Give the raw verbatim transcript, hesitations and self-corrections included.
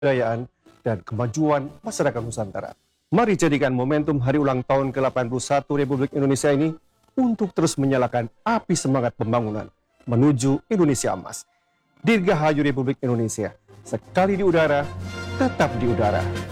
kebudayaan, dan kemajuan masyarakat Nusantara. Mari jadikan momentum hari ulang tahun ke delapan puluh satu Republik Indonesia ini untuk terus menyalakan api semangat pembangunan menuju Indonesia Emas. Dirgahayu Republik Indonesia, sekali di udara, tetap di udara.